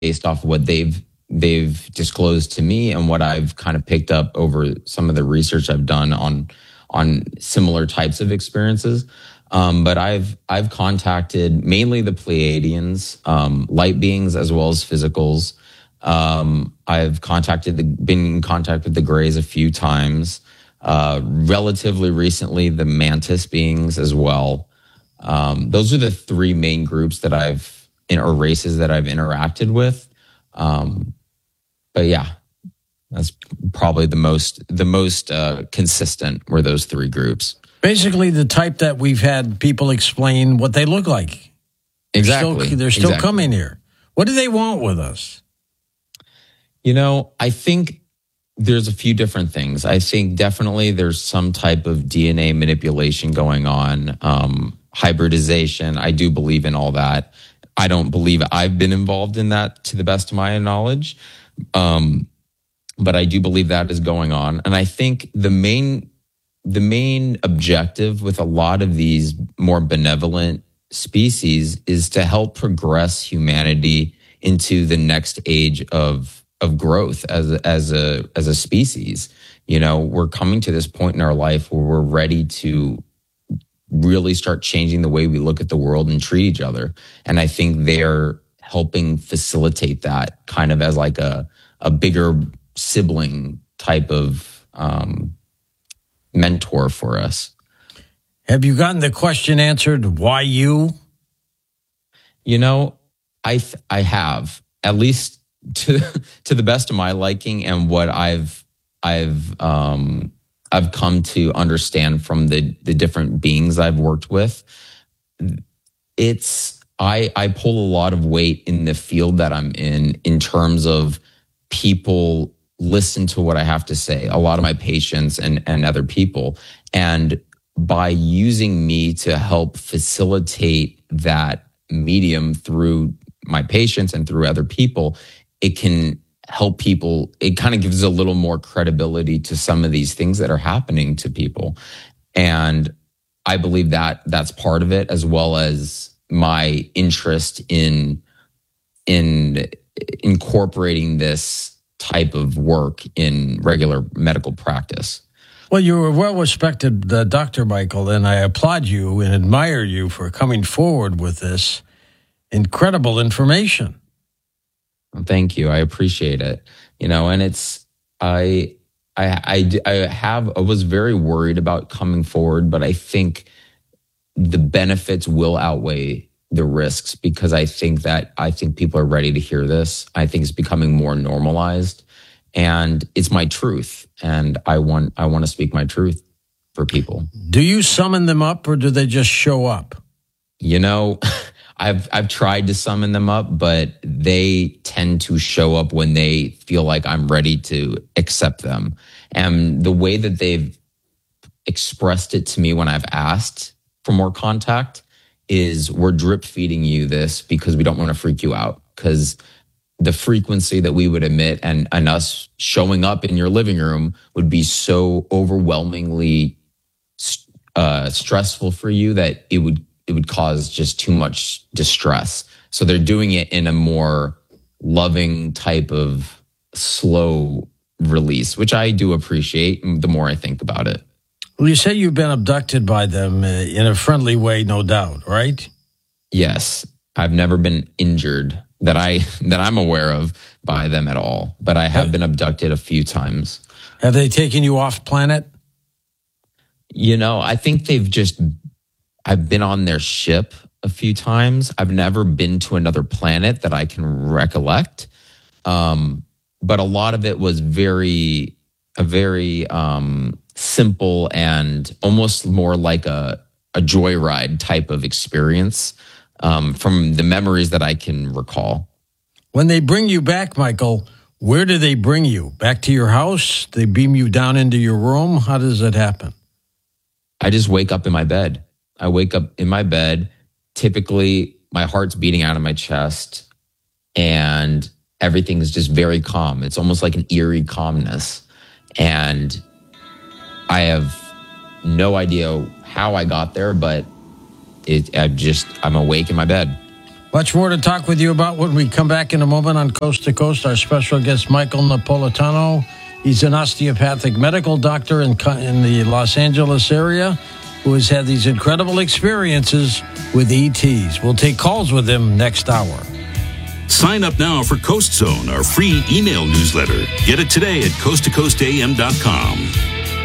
based off of what they've disclosed to me and what I've kind of picked up over some of the research I've done on similar types of experiences. But I've contacted mainly the Pleiadians, light beings, as well as physicals. I've been in contact with the Greys a few times. Relatively recently, the Mantis beings as well. Those are the three main groups that or races that I've interacted with. But yeah, that's probably the most consistent were those three groups. Basically, the type that we've had people explain what they look like. Exactly. They're still coming here. What do they want with us? I think there's a few different things. I think definitely there's some type of DNA manipulation going on, hybridization. I do believe in all that. I don't believe I've been involved in that to the best of my knowledge. But I do believe that is going on. And I think the main objective with a lot of these more benevolent species is to help progress humanity into the next age of growth as a species. We're coming to this point in our life where we're ready to really start changing the way we look at the world and treat each other. And I think they're helping facilitate that kind of as like a bigger sibling type of mentor for us. Have you gotten the question answered, why you? I have, at least to the best of my liking and what I've come to understand from the different beings I've worked with. I pull a lot of weight in the field that I'm in terms of people listen to what I have to say, a lot of my patients and other people. And by using me to help facilitate that medium through my patients and through other people, it can help people. It kind of gives a little more credibility to some of these things that are happening to people. And I believe that that's part of it, as well as my interest in incorporating this type of work in regular medical practice. Well, you're a well-respected Dr. Michael, and I applaud you and admire you for coming forward with this incredible information. Thank you. I appreciate it. And it's, I was very worried about coming forward, but I think the benefits will outweigh the risks, because I think people are ready to hear this. I think it's becoming more normalized, and it's my truth. And I want to speak my truth for people. Do you summon them up, or do they just show up? I've tried to summon them up, but they tend to show up when they feel like I'm ready to accept them. And the way that they've expressed it to me when I've asked for more contact is, we're drip feeding you this because we don't want to freak you out, because the frequency that we would emit and us showing up in your living room would be so overwhelmingly stressful for you that it would cause just too much distress. So they're doing it in a more loving type of slow release, which I do appreciate the more I think about it. Well, you say you've been abducted by them in a friendly way, no doubt, right? Yes. I've never been injured that I'm aware of by them at all, but I have been abducted a few times. Have they taken you off planet? I think I've been on their ship a few times. I've never been to another planet that I can recollect. But a lot of it was a very simple and almost more like a joyride type of experience from the memories that I can recall. When they bring you back, Michael, where do they bring you? Back to your house? They beam you down into your room? How does that happen? I just wake up in my bed. I wake up in my bed. Typically, my heart's beating out of my chest and everything is just very calm. It's almost like an eerie calmness. And I have no idea how I got there, but I'm awake in my bed. Much more to talk with you about when we come back in a moment on Coast to Coast. Our special guest, Michael Napolitano. He's an osteopathic medical doctor in the Los Angeles area who has had these incredible experiences with ETs. We'll take calls with him next hour. Sign up now for Coast Zone, our free email newsletter. Get it today at coasttocoastam.com.